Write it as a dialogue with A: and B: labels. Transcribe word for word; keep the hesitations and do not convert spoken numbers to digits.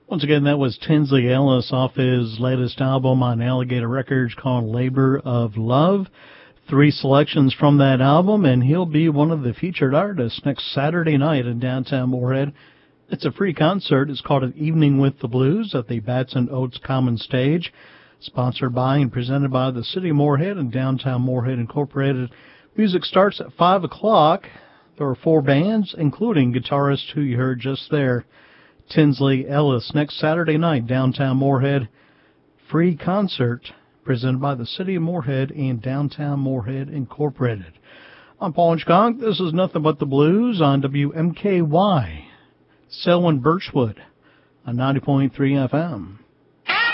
A: Once again, that was Tinsley Ellis off his latest album on Alligator Records called Labor of Love. Three selections from that album, and he'll be one of the featured artists next Saturday night in downtown Moorhead. It's a free concert. It's called An Evening with the Blues at the Bats and Oats Common Stage, sponsored by and presented by the City of Moorhead and Downtown Moorhead Incorporated. Music starts at five o'clock. There are four bands, including guitarist who you heard just there, Tinsley Ellis, next Saturday night, downtown Moorhead. Free concert presented by the City of Moorhead and Downtown Moorhead Incorporated. I'm Paul Inchconk. This is Nothing But the Blues on W M K Y, Selwyn Birchwood on ninety point three F M.